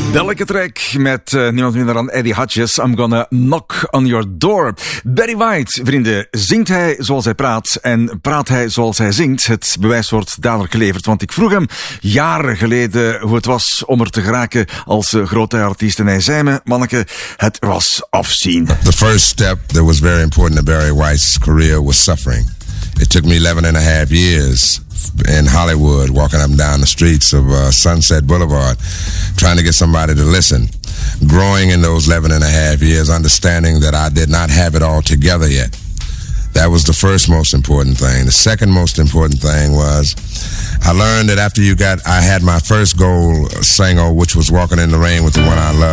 Welke track met niemand minder dan Eddie Hutchins, I'm Gonna Knock on Your Door. Barry White, vrienden, zingt hij zoals hij praat en praat hij zoals hij zingt? Het bewijs wordt dadelijk geleverd, want ik vroeg hem jaren geleden hoe het was om er te geraken als grote artiest. En hij zei me, manneke, het was afzien. The first step that was very important to Barry White's career was suffering. It took me 11 and a half years in Hollywood, walking up and down the streets of Sunset Boulevard, trying to get somebody to listen. Growing in those 11 and a half years, understanding that I did not have it all together yet. That was the first most important thing. The second most important thing was I learned that after I had my first gold single, which was Walking in the Rain with the One I Love.